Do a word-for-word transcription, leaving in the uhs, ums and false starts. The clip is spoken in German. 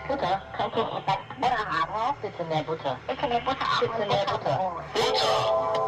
Butter? Könnte ich etwas Butter haben? Bitte mehr Butter. Bitte mehr Butter auch. Bitte mehr Butter. Butter.